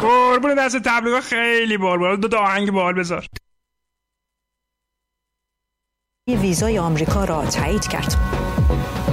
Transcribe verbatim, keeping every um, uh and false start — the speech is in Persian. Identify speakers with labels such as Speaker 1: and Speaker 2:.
Speaker 1: قربون دست تبلیغا خیلی بال بال. دو تا آهنگ بال بذار.
Speaker 2: ویزای آمریکا را تایید کرد.